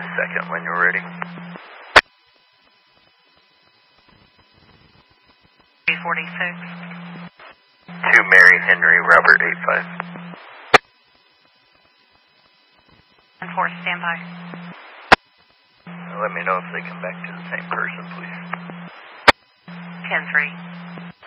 2nd when you're ready. 346. 2 Mary Henry Robert 85. 4, stand by. Let me know if they come back to the same person, please. 10-3.